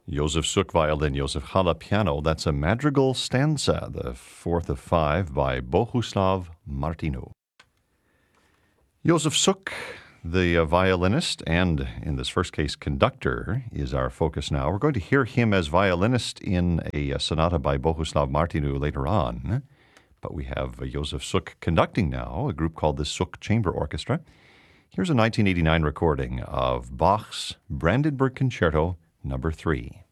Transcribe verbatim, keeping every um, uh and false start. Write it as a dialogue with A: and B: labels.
A: Josef Suk violin, Josef Hala piano. That's a madrigal stanza, the fourth of five by Bohuslav Martinu. Josef Suk, the uh, violinist and, in this first case, conductor, is our focus now. We're going to hear him as violinist in a, a sonata by Bohuslav Martinu later on. But we have uh, Josef Suk conducting now, a group called the Suk Chamber Orchestra. Here's a nineteen eighty-nine recording of Bach's Brandenburg Concerto number three.